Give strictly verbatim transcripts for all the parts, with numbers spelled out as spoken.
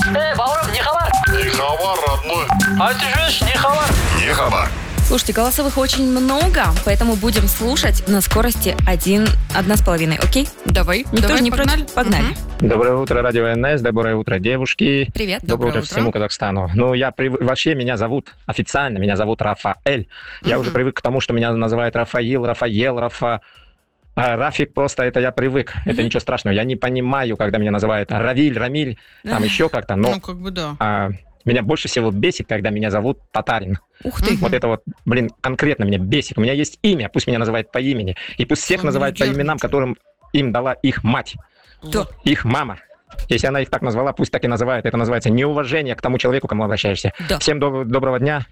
Эй, Бауров, не хабар? Не хабар, родной. А ты же не хабар? Не хабар. Слушайте, голосовых очень много, поэтому будем слушать на скорости один, одна с половиной, окей? Давай, Никто давай, же не погнали. против? Погнали. Угу. Доброе утро, радио эн эс, доброе утро, девушки. Привет. Доброе, Доброе утро, утро. всему Казахстану. Ну, я прив... вообще меня зовут, официально меня зовут Рафаэль. Я Мгм. уже привык к тому, что меня называют Рафаил, Рафаел, Рафа... А Рафик просто, это я привык, это ничего страшного. Я не понимаю, когда меня называют Равиль, Рамиль, там еще как-то, но Ну, как бы да. а, меня больше всего бесит, когда меня зовут Татарин. Ух ты. Вот это вот, блин, конкретно меня бесит. У меня есть имя, пусть меня называют по имени. И пусть всех Ой, называют по нервничаю. именам, которым им дала их мать, Да. их мама. Если она их так назвала, пусть так и называет. Это называется неуважение к тому человеку, к кому обращаешься. Да. Всем доб- доброго дня.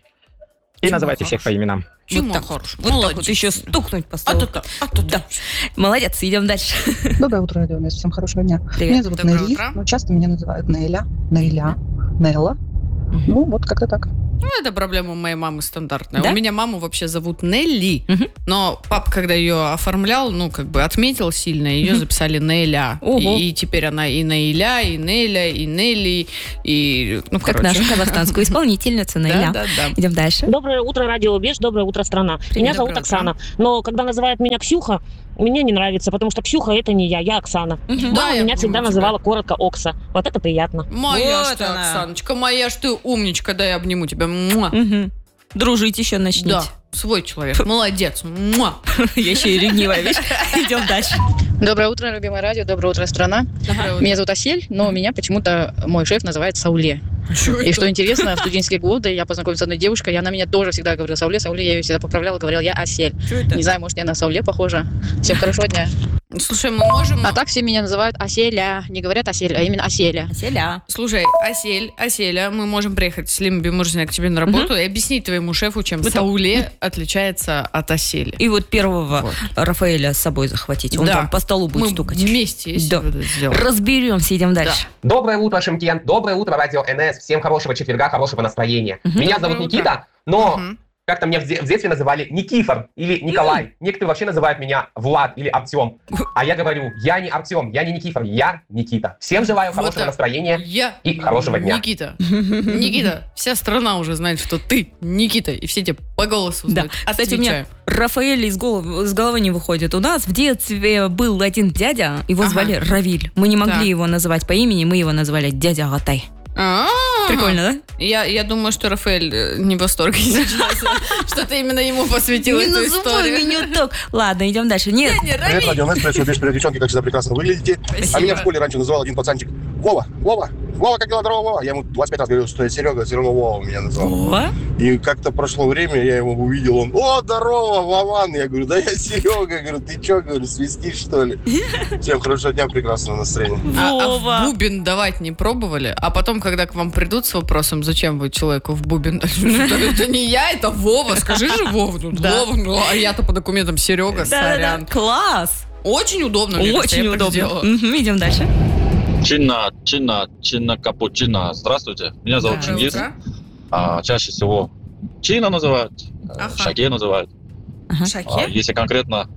И Чего называйте всех по хорошего? именам. Чему Вот так, хорош? вот так вот еще стукнуть по А столу. то-то, а то Да. Молодец, идем дальше. Доброе утро, радио. Всем хорошего дня. Привет. Меня зовут Доброе Нелли, утро. но часто меня называют Неля, Неля, Нелла. Ну, вот как-то так. Ну, это проблема моей мамы стандартная. Да? У меня маму вообще зовут Нелли, Мгм. но папа, когда ее оформлял, ну, как бы отметил сильно, ее Мгм. записали Неля. Ого. И, и теперь она и Наиля, и Неля, и Нелли, и, ну, Как короче. нашу казахстанскую исполнительницу Наиля. Да, да, да. Идем дальше. Доброе утро, радио Беш, доброе утро, страна. Привет, Меня зовут доброе Оксана, но когда называют меня Ксюха, мне не нравится, потому что Ксюха это не я, я Оксана. Мгм. Да, Мама я меня всегда понимаю называла коротко Окса. Вот это приятно. Моя Вот ж ты, она. Оксаночка, моя ж ты умничка, дай я обниму тебя. Муа. Мгм. Дружить еще начните. Да, свой человек, молодец. Муа. Я еще и ревнивая, видишь? Идем дальше. Доброе утро, любимое радио, доброе утро, страна. Доброе утро. Меня зовут Асель, но меня почему-то мой шеф называет Сауле. Чё И это? что интересно, в студенческие годы я познакомилась с одной девушкой, и она меня тоже всегда говорила Сауле, Сауле, я ее всегда поправляла, говорила, я Асель. Что это? Не знаю, может, я на Сауле похожа. Всем хорошего дня. Слушай, мы можем... А так все меня называют Аселя, не говорят Асель, а именно Аселя. Селя. Слушай, Асель, Аселя, мы можем приехать с Лимой Бимурзиной к тебе на работу и объяснить твоему шефу, чем Вот так. Сауле отличается от Асели. И вот первого Вот. Рафаэля с собой захватить. Он Да. там по столу будет Мы стукать. вместе, если Да. вы это сделаете. Разберемся, идем дальше. Доброе утро, Шымкент. Доброе утро, радио эн эс. Всем хорошего четверга, хорошего настроения. Мгм. Меня зовут Доброе утро. Никита, но Мгм. как-то меня в де- в детстве называли Никифор или Николай. Некоторые вообще называют меня Влад или Артем. А я говорю, я не Артем, я не Никифор, я Никита. Всем желаю Вот хорошего так. настроения. Я И хорошего дня. Никита. Никита, вся страна уже знает, что ты Никита, и все тебя по голосу Да. знают. Кстати, у меня Отвечаю. Рафаэль из головы, из головы не выходит. У нас в детстве был один дядя, его Ага. звали Равиль. Мы не могли Так. его называть по имени, мы его назвали дядя Агатай. А-а-а. Прикольно, да? Я, я думаю, что Рафаэль э, не в восторге сейчас, что ты именно ему посвятил Не эту называй историю. меня так. Ладно, идем дальше. Нет. Не, Привет, Равиль. радио эн эс, привет, привет, привет, девчонки, как всегда прекрасно выглядите. А меня в школе раньше называл один пацанчик Вова, Вова, Вова, как дела, здорово, Вова. Я ему двадцать пять раз говорил, что я Серега, все равно Вова меня назвал. О, И как-то прошло время, я его увидел, он, о, здорово, Вован. Я говорю, да я Серега, говорю, ты что, говорю, свистишь, что ли? Всем хорошего дня, прекрасного настроения. А, а Вова. в бубен давать не пробовали? А потом, когда к вам придут с вопросом, зачем вы человеку в бубен дали? Это это не я, это Вова. Скажи же Вова. Ну, Да. Вова, ну, а я-то по документам Серега, Да-да-да. сорян. Класс. Очень удобно, мне кажется, Очень я так удобно. сделала. Мгм, идем дальше. Чинна, чинна, чинна капучина. Здравствуйте, меня зовут Доброе Чингис. утро. А, чаще всего Чина называют, э, Ага. Шаге называют. А Шаке? если конкретно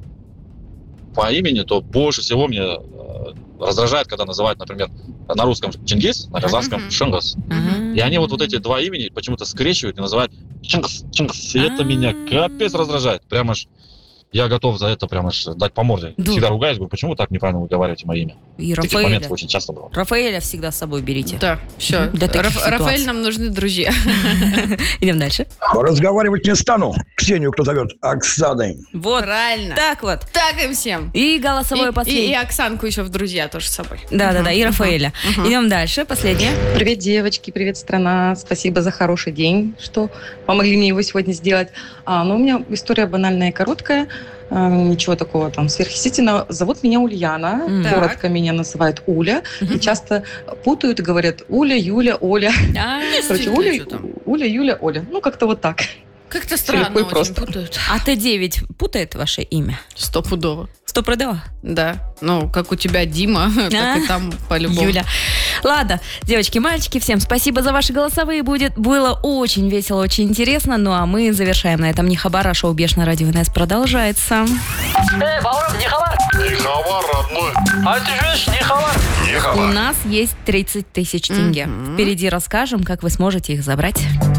по имени, то больше всего мне э, раздражает, когда называют, например, на русском Чингис, на казахском Мгм. Шингас. Мгм. И они вот, вот эти два имени почему-то скрещивают и называют Чингас, Чингас. И это А. меня капец раздражает. Прямо ж я готов за это прямо ж дать по морде. Да. Всегда ругаюсь, говорю, почему так неправильно выговариваете мое имя? И Таких Рафаэля. моментов очень часто было. Рафаэля всегда с собой берите. Да, все. Для таких ситуаций. Рафаэль, нам нужны друзья. Идем дальше. Разговаривать не стану. Ксению кто зовет? Оксаной. Вот. Правильно. Так вот. Так им всем. И голосовое И, и, и последнее. Оксанку еще в друзья тоже с собой. Да-да-да, и Мгм, Рафаэля. мгм. Идем дальше. Последнее. Привет, девочки, привет, страна. Спасибо за хороший день, что помогли мне его сегодня сделать. А, ну, у меня история банальная и короткая. А, ничего такого там сверхъестественного. Зовут меня Ульяна. М. Так. Коротко меня называют Уля. И Мгм. часто путают и говорят Уля, Юля, Оля. А, Короче, Действительно, Уля, что там? Уля, Юля, Оля. Ну, как-то вот так. Как-то Всё странно легко и очень просто. путают. А Т девять путает ваше имя? Стопудово. Стопудово. Да. Ну, как у тебя Дима, так и там по-любому. Юля. Ладно, девочки, мальчики, всем спасибо за ваши голосовые. Будет, было очень весело, очень интересно. Ну а мы завершаем на этом не хабар, а шоу Беш на радио эн эс продолжается. Эй, Баурам, нихавар. Нихавар, родной. А ты жешь, нихавар. У нас есть тридцать тысяч тенге. Мгм. Впереди расскажем, как вы сможете их забрать.